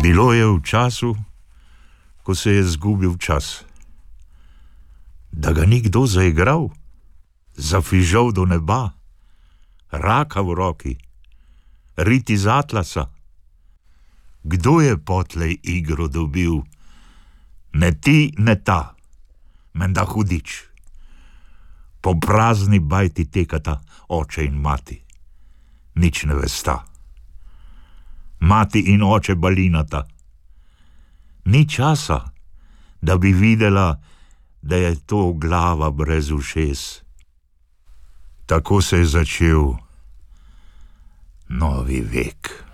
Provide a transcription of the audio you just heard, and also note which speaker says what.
Speaker 1: Bilo je v času, ko se je zgubil čas. Da ga ni kdo zaigral, zafižal do neba, raka v roki, rit iz atlasa. Kdo je potlej igro dobil? Ne ti, ne ta, menda hudič. Po prazni bajti tekata oče in mati. Nič ne vesta. Mati in oče balinata. Ni časa, da bi videla, da je to glava brez ušes. Tako se je začel novi vek.